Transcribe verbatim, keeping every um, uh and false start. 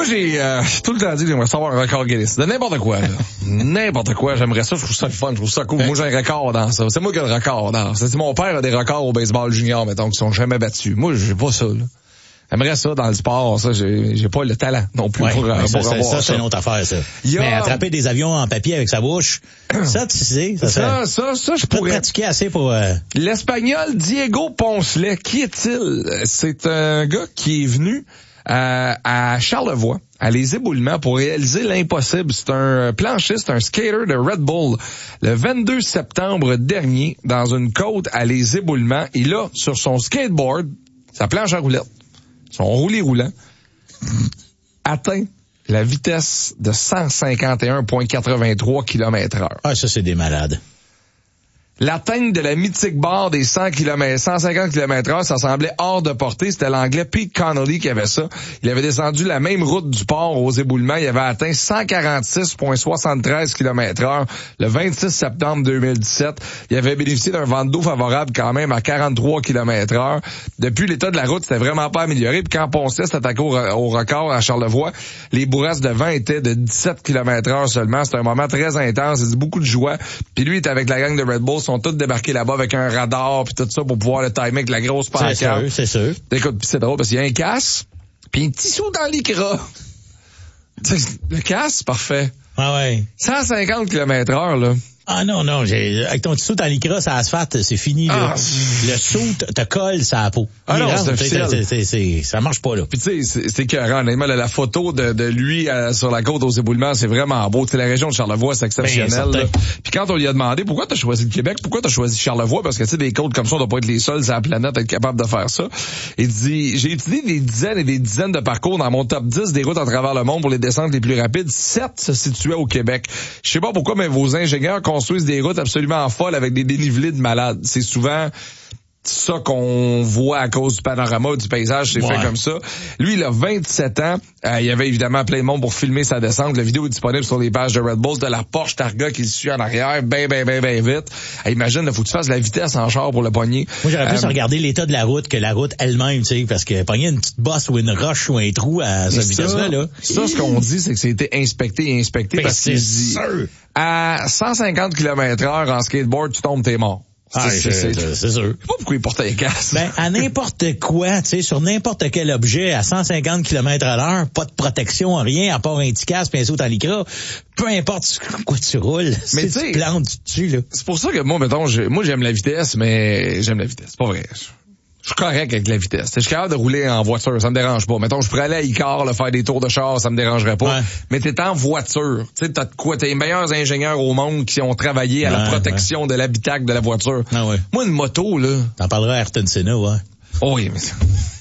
j'ai euh, tout le temps dit que j'aimerais savoir un record Guinness. De n'importe quoi, là. N'importe quoi, j'aimerais ça, je trouve ça le fun, je trouve ça cool. Moi, j'ai un record dans ça. C'est moi qui ai le record dans ça. Mon père a des records au baseball junior, mettons, qui sont jamais battus. Moi, j'ai pas ça, là. J'aimerais ça dans le sport, ça, j'ai, j'ai pas le talent non plus ouais, pour, pour ça, avoir ça. Ça, c'est une autre affaire, ça. A... Mais attraper des avions en papier avec sa bouche, ça, tu sais, ça, ça, ça, ça, ça je pourrais pratiquer assez pour... Euh... L'Espagnol Diego Poncelet, qui est-il? C'est un gars qui est venu euh, à Charlevoix, à Les Éboulements, pour réaliser l'impossible. C'est un planchiste, un skater de Red Bull. Le vingt-deux septembre dernier, dans une côte à Les Éboulements, il a, sur son skateboard, sa planche à roulettes, son roulis roulant, atteint la vitesse de cent cinquante et un virgule quatre-vingt-trois kilomètres heure. Ah, ça, c'est des malades. L'atteinte de la mythique barre des cent kilomètres, cent cinquante kilomètres heure, ça semblait hors de portée. C'était l'Anglais Pete Connolly qui avait ça. Il avait descendu la même route du port aux Éboulements. Il avait atteint cent quarante-six virgule soixante-treize kilomètres heure le vingt-six septembre deux mille dix-sept. Il avait bénéficié d'un vent d'eau favorable quand même à quarante-trois kilomètres heure. Depuis, l'état de la route s'était vraiment pas amélioré. Puis quand Poncelet s'est attaqué au, au record à Charlevoix, les bourrasques de vent étaient de dix-sept kilomètres heure seulement. C'était un moment très intense. Il dit beaucoup de joie. Puis lui, il était avec la gang de Red Bull. Sont tous débarqués là-bas avec un radar puis tout ça pour pouvoir le timer avec la grosse pancarte. C'est sûr, c'est sûr. Écoute, pis c'est drôle parce qu'il y a un casse puis un petit sou dans l'écran. Le casse, parfait. Ah ouais. cent cinquante kilomètres heure, là. Ah non, non, j'ai, avec ton petit saut en lycra, ça asphalte, c'est fini, là. Ah, le saut te colle sur la peau. Ah non, c'est officiel. C'est, c'est, c'est, ça marche pas, là. Puis tu sais, c'est, c'est écœurant. Honnêtement, la photo de, de lui euh, sur la côte aux Éboulements, c'est vraiment beau. Tu sais, la région de Charlevoix, c'est exceptionnel. Ben, puis quand on lui a demandé pourquoi t'as choisi le Québec, pourquoi t'as choisi Charlevoix, parce que tu sais, des côtes comme ça, on doit pas être les seuls sur la planète à être capable de faire ça. Il dit, j'ai étudié des dizaines et des dizaines de parcours dans mon top dix des routes à travers le monde pour les descentes les plus rapides. Sept se situaient au Québec. Je sais pas pourquoi, mais vos ingénieurs construisent des routes absolument folle avec des dénivelés de malades. C'est souvent ça qu'on voit à cause du panorama, du paysage, c'est ouais. fait comme ça. Lui, il a vingt-sept ans. Euh, il y avait évidemment plein de monde pour filmer sa descente. La vidéo est disponible sur les pages de Red Bull, de la Porsche Targa qui suit en arrière, ben, ben, ben, ben vite. Euh, imagine, il faut que tu fasses la vitesse en char pour le pogner. Moi, j'aurais plus euh, regarder l'état de la route que la route elle-même, tu sais, parce que pogner une petite bosse ou une roche ou un trou à cette vitesse-là, là. Ça, ce qu'on dit, c'est que c'était inspecté et inspecté ben, parce qu'il dit, à cent cinquante kilomètres heure en skateboard, tu tombes, t'es mort. Ah, c'est, c'est, c'est, c'est sûr. Je sais pas pourquoi il portait les casques. Ben, à n'importe quoi, tu sais, sur n'importe quel objet, à cent cinquante kilomètres à l'heure, pas de protection, rien, à part un petit casque et un saut en lycra, peu importe sur quoi tu roules, mais si tu plantes, tu te tues, là. C'est pour ça que moi, mettons, moi, j'aime la vitesse, mais j'aime la vitesse. C'est pas vrai. Je suis correct avec la vitesse. Je suis capable de rouler en voiture, ça me dérange pas. Mettons, je pourrais aller à Icar, là, faire des tours de char, ça me dérangerait pas. Ouais. Mais t'es en voiture. Tu sais, t'as de quoi? T'as les meilleurs ingénieurs au monde qui ont travaillé à ouais, la protection ouais. de l'habitacle de la voiture. Ah ouais. Moi, une moto, là. T'en parleras à Ayrton Senna, ouais. Oh oui, mais